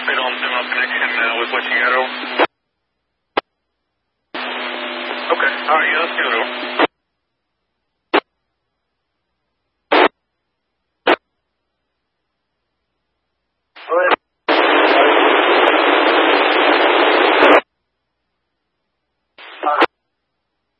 Fatal on terminal connection with what you got over. Okay, alright, yeah, let's do it over.